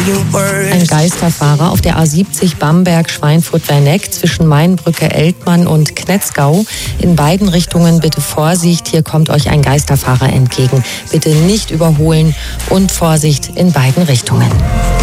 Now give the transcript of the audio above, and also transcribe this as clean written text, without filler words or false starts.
Ein Geisterfahrer auf der A70 Bamberg-Schweinfurt-Werneck zwischen Mainbrücke, Eltmann und Knetzgau. In beiden Richtungen bitte Vorsicht, hier kommt euch ein Geisterfahrer entgegen. Bitte nicht überholen und Vorsicht in beiden Richtungen.